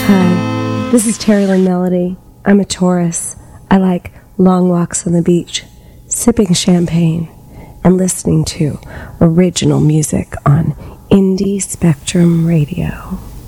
Hi, this is Terry Lynn Melody. I'm a Taurus. I like long walks on the beach, sipping champagne, and listening to original music on Indie Spectrum Radio.